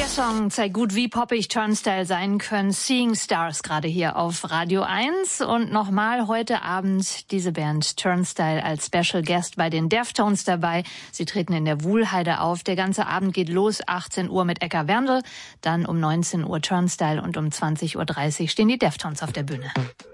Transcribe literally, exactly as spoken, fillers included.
Song zeigt gut, wie poppig Turnstile sein können. Seeing Stars gerade hier auf Radio eins. Und nochmal heute Abend diese Band Turnstile als Special Guest bei den Deftones dabei. Sie treten in der Wuhlheide auf. Der ganze Abend geht los, achtzehn Uhr mit Ecker Werndl. Dann um neunzehn Uhr Turnstile und um zwanzig Uhr dreißig stehen die Deftones auf der Bühne.